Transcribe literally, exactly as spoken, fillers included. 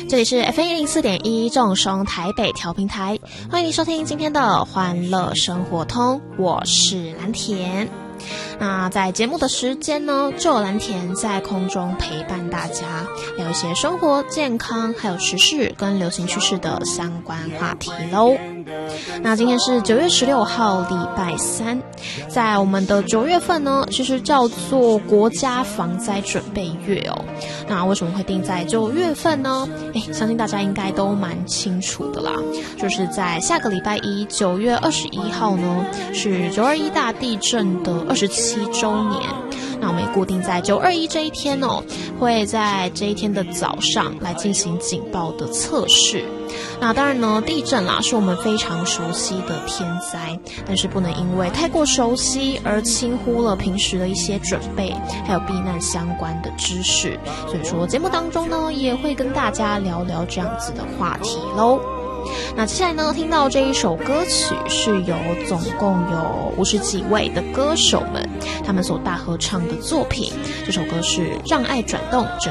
这里是 F M 一零四点一正声台北调频台，欢迎收听今天的欢乐生活通，我是蓝田。那在节目的时间呢，就有蓝田在空中陪伴大家，聊一些生活、健康还有时事跟流行趋势的相关话题咯。那今天是九月十六号礼拜三，在我们的九月份呢，其实叫做国家防灾准备月哦。那为什么会定在九月份呢？诶，相信大家应该都蛮清楚的啦，就是在下个礼拜一九月二十一号呢，是九二一大地震的二十七周年。那我们也固定在九二一这一天哦，会在这一天的早上来进行警报的测试。那当然呢，地震啦是我们非常熟悉的天灾，但是不能因为太过熟悉而轻忽了平时的一些准备还有避难相关的知识。所以说节目当中呢，也会跟大家聊聊这样子的话题咯。那接下来呢，听到这一首歌曲是由总共有五十几位的歌手们他们所大合唱的作品，这首歌是《让爱转动》。